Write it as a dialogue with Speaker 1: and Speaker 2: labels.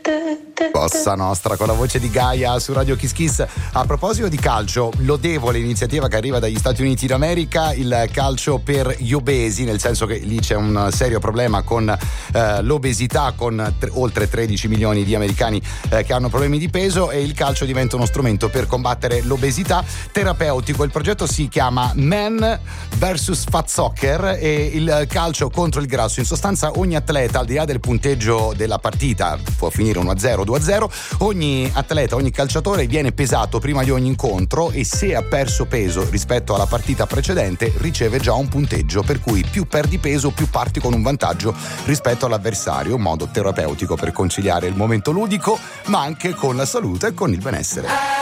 Speaker 1: Bossa Nostra con la voce di Gaia su Radio Kiss Kiss. A proposito di calcio, lodevole iniziativa che arriva dagli Stati Uniti d'America, il calcio per gli obesi, nel senso che lì c'è un serio problema con l'obesità, con oltre 13 milioni di americani che hanno problemi di peso, e il calcio diventa uno strumento per combattere l'obesità terapeutico. Il progetto si chiama Men vs Fat Soccer e il calcio contro il grasso. In sostanza ogni atleta, al di là del punteggio della partita, può finire 1-0, 2-0, ogni atleta, ogni calciatore viene pesato prima di ogni incontro e se ha perso peso rispetto alla partita precedente riceve già un punteggio, per cui più perdi peso più parti con un vantaggio rispetto all'avversario, un modo terapeutico per conciliare il momento ludico ma anche con la salute e con il benessere.